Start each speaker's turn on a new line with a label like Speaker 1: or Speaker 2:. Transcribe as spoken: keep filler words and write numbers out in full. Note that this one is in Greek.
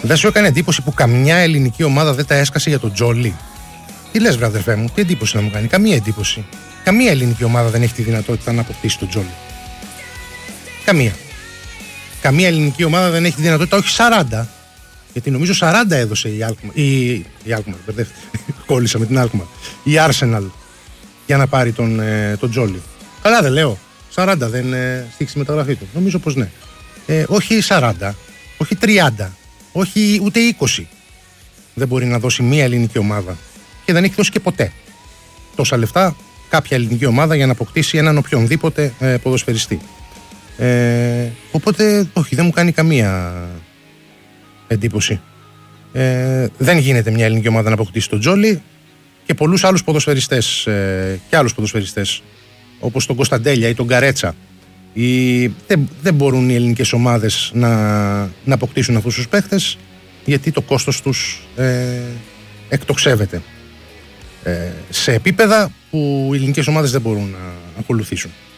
Speaker 1: Δεν σου έκανε εντύπωση που καμιά ελληνική ομάδα δεν τα έσκασε για τον Τζόλι? Τι λες, βρε αδερφέ μου, τι εντύπωση να μου κάνει? Καμία εντύπωση. Καμία ελληνική ομάδα δεν έχει τη δυνατότητα να αποκτήσει τον Τζόλι. Καμία. Καμία ελληνική ομάδα δεν έχει τη δυνατότητα, όχι σαράντα. Γιατί νομίζω σαράντα έδωσε η Alkmaar. Η, η Alkmaar, μπερδεύτηκα. Κόλλησα με την Alkmaar. Η Arsenal για να πάρει τον, ε, τον Τζόλι. Καλά δεν λέω. σαράντα δεν ε, στήξει η μεταγραφή του. Νομίζω πως ναι. Ε, όχι σαράντα, όχι τριάντα, όχι ούτε είκοσι. Δεν μπορεί να δώσει μία ελληνική ομάδα. Και δεν έχει δώσει και ποτέ τόσα λεφτά κάποια ελληνική ομάδα για να αποκτήσει έναν οποιονδήποτε ε, ποδοσφαιριστή. Ε, οπότε, όχι, δεν μου κάνει καμία εντύπωση. Ε, δεν γίνεται μια ελληνική ομάδα να αποκτήσει τον Τζόλι, και πολλούς άλλους ποδοσφαιριστές ε, και άλλους ποδοσφαιριστές όπως τον Κωνσταντέλια ή τον Καρέτσα. Η, δεν, δεν μπορούν οι ελληνικές ομάδες να, να αποκτήσουν αυτούς τους παίχτες, γιατί το κόστος τους ε, εκτοξεύεται ε, σε επίπεδα που οι ελληνικές ομάδες δεν μπορούν να ακολουθήσουν.